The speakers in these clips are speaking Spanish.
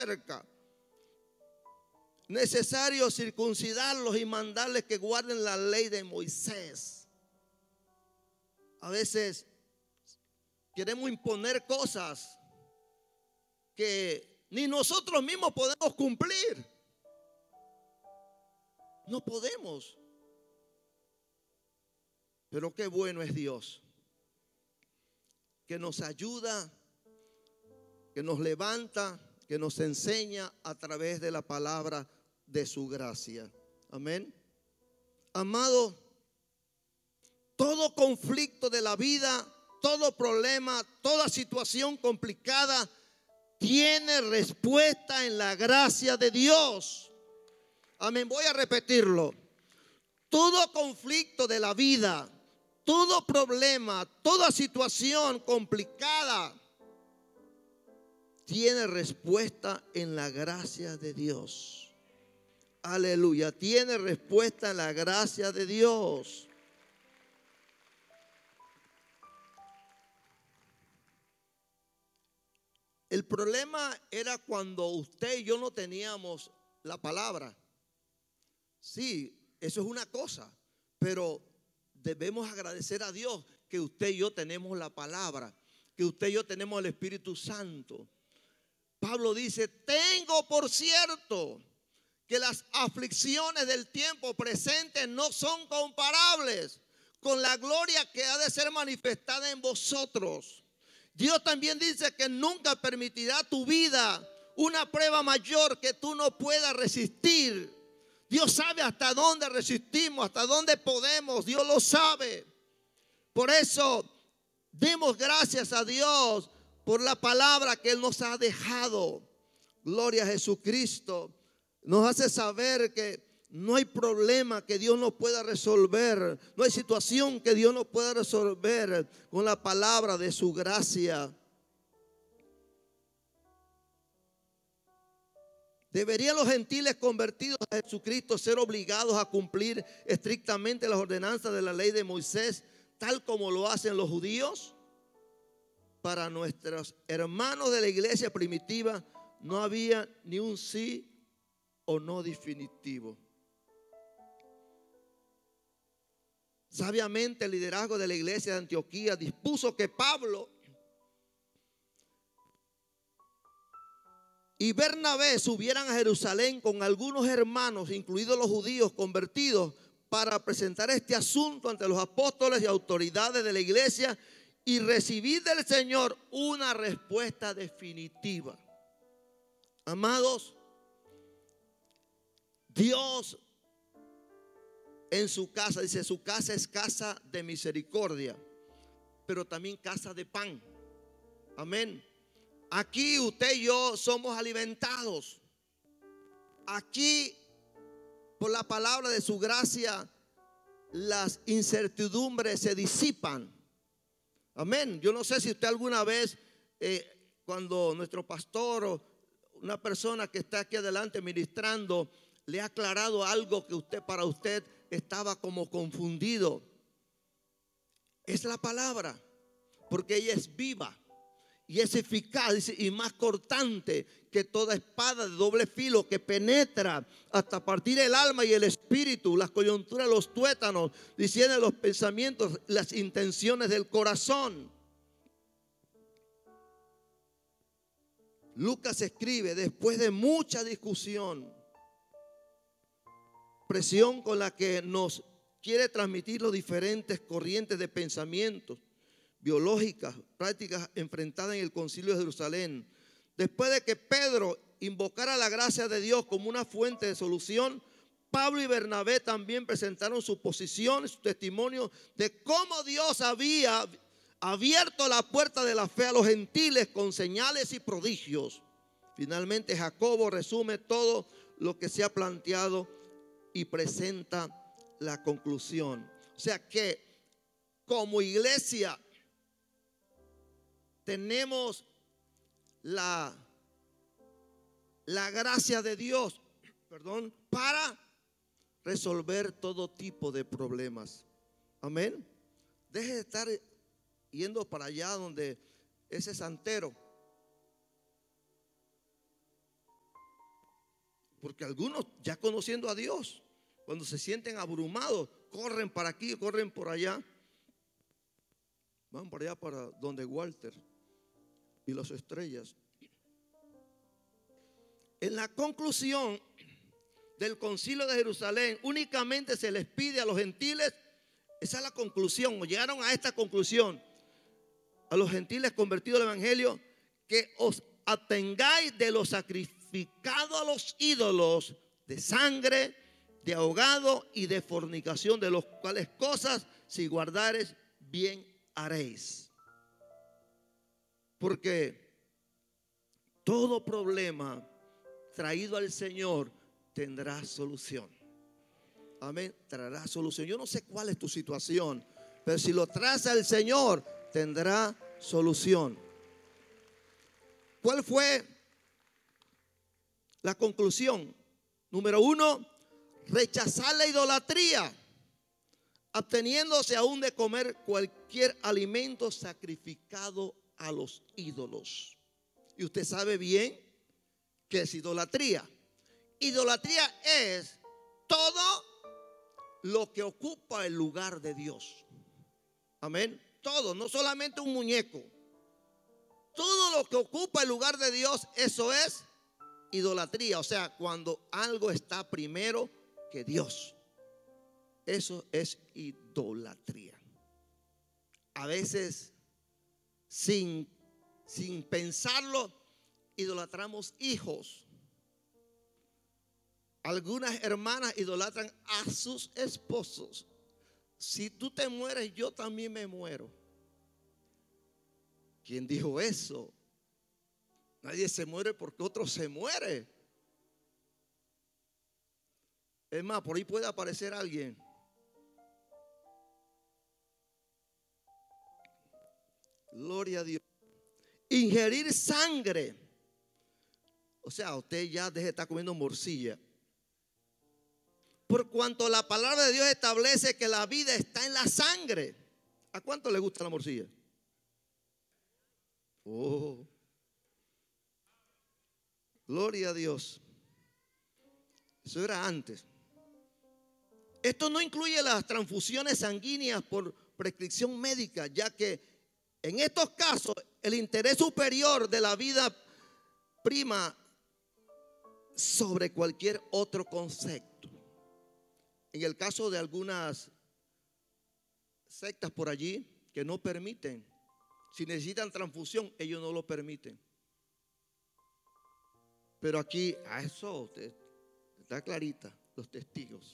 cerca. Necesario circuncidarlos y mandarles que guarden la ley de Moisés. A veces queremos imponer cosas que ni nosotros mismos podemos cumplir. No podemos. Pero qué bueno es Dios, que nos ayuda, que nos levanta, que nos enseña a través de la palabra de su gracia. Amén. Amado, todo conflicto de la vida, todo problema, toda situación complicada tiene respuesta en la gracia de Dios. Amén. Voy a repetirlo. Todo conflicto de la vida, todo problema, toda situación complicada tiene respuesta en la gracia de Dios. Aleluya, tiene respuesta en la gracia de Dios. El problema era cuando usted y yo no teníamos la palabra. Sí, eso es una cosa, pero debemos agradecer a Dios que usted y yo tenemos la palabra, que usted y yo tenemos el Espíritu Santo. Pablo dice, tengo por cierto que las aflicciones del tiempo presente no son comparables con la gloria que ha de ser manifestada en vosotros. Dios también dice que nunca permitirá a tu vida una prueba mayor que tú no puedas resistir. Dios sabe hasta dónde resistimos, hasta dónde podemos. Dios lo sabe. Por eso, demos gracias a Dios por la palabra que Él nos ha dejado. Gloria a Jesucristo. Nos hace saber que no hay problema que Dios no pueda resolver. No hay situación que Dios no pueda resolver con la palabra de su gracia. ¿Deberían los gentiles convertidos a Jesucristo ser obligados a cumplir estrictamente las ordenanzas de la ley de Moisés, tal como lo hacen los judíos? Para nuestros hermanos de la iglesia primitiva no había ni un sí o no definitivo. Sabiamente el liderazgo de la iglesia de Antioquía dispuso que Pablo y Bernabé subieran a Jerusalén con algunos hermanos, incluidos los judíos convertidos, para presentar este asunto ante los apóstoles y autoridades de la iglesia y recibir del Señor una respuesta definitiva. Amados, Dios en su casa, dice, su casa es casa de misericordia, pero también casa de pan. Amén. Aquí usted y yo somos alimentados. Aquí, por la palabra de su gracia, las incertidumbres se disipan. Amén. Yo no sé si usted alguna vez, cuando nuestro pastor o una persona que está aquí adelante ministrando, le ha aclarado algo que para usted estaba como confundido. Es la palabra, porque ella es viva y es eficaz y más cortante que toda espada de doble filo, que penetra hasta partir el alma y el espíritu, las coyunturas, los tuétanos, diciendo los pensamientos, las intenciones del corazón. Lucas escribe, después de mucha discusión, presión con la que nos quiere transmitir los diferentes corrientes de pensamientos biológicas, prácticas enfrentadas en el Concilio de Jerusalén. Después de que Pedro invocara la gracia de Dios como una fuente de solución, Pablo y Bernabé también presentaron su posición, su testimonio de cómo Dios había abierto la puerta de la fe a los gentiles con señales y prodigios. Finalmente Jacobo resume todo lo que se ha planteado y presenta la conclusión. O sea que como iglesia tenemos la gracia de Dios, para resolver todo tipo de problemas. Amén. Deje de estar yendo para allá donde ese santero. Porque algunos ya conociendo a Dios, cuando se sienten abrumados, corren para aquí, corren por allá. Van para allá, para donde Walter y las estrellas. En la conclusión del Concilio de Jerusalén, únicamente se les pide a los gentiles, esa es la conclusión, o llegaron a esta conclusión, a los gentiles convertidos al evangelio, que os atengáis de lo sacrificado a los ídolos, de sangre, de ahogado y de fornicación, de los cuales cosas, si guardares, bien haréis. Porque todo problema traído al Señor tendrá solución. Amén, traerá solución. Yo no sé cuál es tu situación, pero si lo traza el Señor, tendrá solución. ¿Cuál fue la conclusión? Número 1, rechazar la idolatría, absteniéndose aún de comer cualquier alimento sacrificado a los ídolos. Y usted sabe bien que es idolatría. Idolatría es todo lo que ocupa el lugar de Dios. Amén. Todo, no solamente un muñeco. Todo lo que ocupa el lugar de Dios, eso es idolatría. O sea, cuando algo está primero que Dios. Eso es idolatría. A veces, sin pensarlo, idolatramos hijos. Algunas hermanas idolatran a sus esposos. Si tú te mueres, yo también me muero. ¿Quién dijo eso? Nadie se muere porque otro se muere. Es más, por ahí puede aparecer alguien. Gloria a Dios. Ingerir sangre. O sea, usted ya deje de estar comiendo morcilla. Por cuanto la palabra de Dios establece que la vida está en la sangre. ¿A cuánto le gusta la morcilla? Oh, gloria a Dios. Eso era antes. Esto no incluye las transfusiones sanguíneas por prescripción médica, ya que en estos casos el interés superior de la vida prima sobre cualquier otro concepto. En el caso de algunas sectas por allí que no permiten, si necesitan transfusión, ellos no lo permiten. Pero aquí, a eso está clarita, los testigos.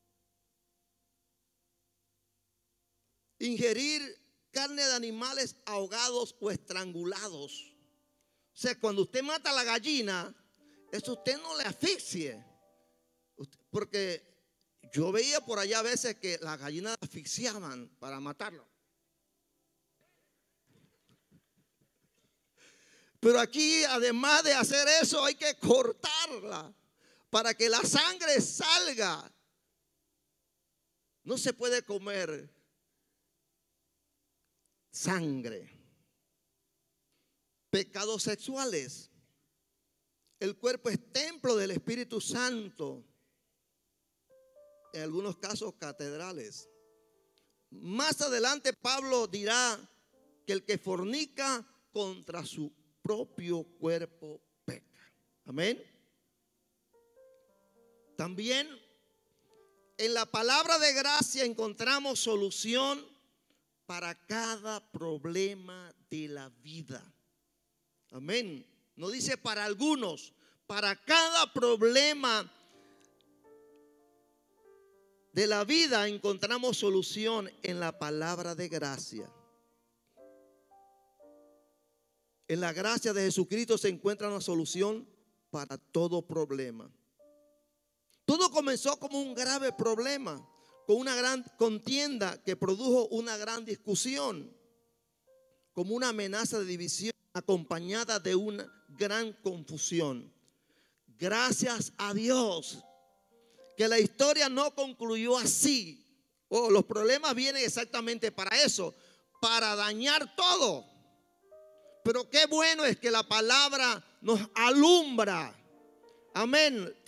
Ingerir carne de animales ahogados o estrangulados. O sea, cuando usted mata a la gallina, eso usted no le asfixie. Porque yo veía por allá a veces que las gallinas asfixiaban para matarlo. Pero aquí, además de hacer eso, hay que cortarla para que la sangre salga. No se puede comer sangre. Pecados sexuales. El cuerpo es templo del Espíritu Santo. En algunos casos catedrales. Más adelante Pablo dirá que el que fornica contra su propio cuerpo peca. Amén. También en la palabra de gracia encontramos solución para cada problema de la vida. Amén. No dice para algunos, para cada problema de la vida encontramos solución en la palabra de gracia. En la gracia de Jesucristo se encuentra una solución para todo problema. Todo comenzó como un grave problema, con una gran contienda que produjo una gran discusión, como una amenaza de división acompañada de una gran confusión. Gracias a Dios que la historia no concluyó así. Los problemas vienen exactamente para eso, para dañar todo. Pero qué bueno es que la palabra nos alumbra. Amén.